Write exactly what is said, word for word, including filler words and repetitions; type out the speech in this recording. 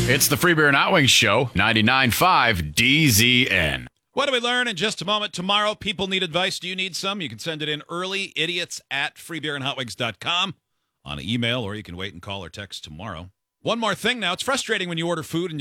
It's the Free Beer and Hot Wings Show, ninety-nine point five D Z N. What do we learn in just a moment? Tomorrow, people need advice. Do you need some? You can send it in early, idiots at free beer and hot wings dot com on email, or you can wait and call or text tomorrow. One more thing now. It's frustrating when you order food and